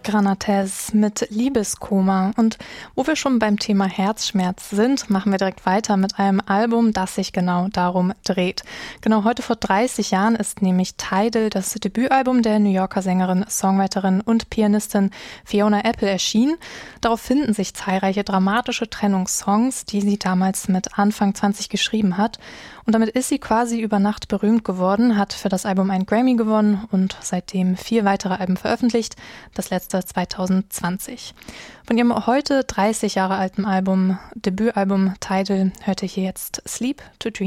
Granates mit Liebeskoma. Und wo wir schon beim Thema Herzschmerz sind, machen wir direkt weiter mit einem Album, das sich genau darum dreht. Genau heute vor 30 Jahren ist nämlich Tidal, das Debütalbum der New Yorker Sängerin, Songwriterin und Pianistin Fiona Apple, erschienen. Darauf finden sich zahlreiche dramatische Trennungssongs, die sie damals mit Anfang 20 geschrieben hat. Und damit ist sie quasi über Nacht berühmt geworden, hat für das Album einen Grammy gewonnen und seitdem 4 weitere Alben veröffentlicht, das letzte 2020. Von ihrem heute 30 Jahre alten Debütalbum Tidal hört ihr hier jetzt Sleep to Dream.